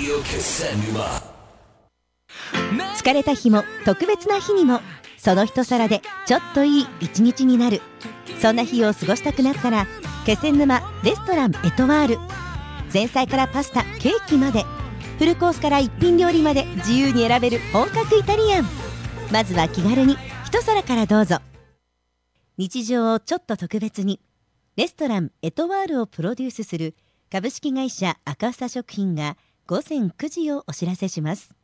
疲れた日も特別な日にもその一皿でちょっといい一日になる。そんな日を過ごしたくなったら気仙沼レストランエトワール。前菜からパスタ、ケーキまでフルコースから一品料理まで自由に選べる本格イタリアン。まずは気軽に一皿からどうぞ。日常をちょっと特別に、レストランエトワールをプロデュースする株式会社赤房食品が午前9時をお知らせします。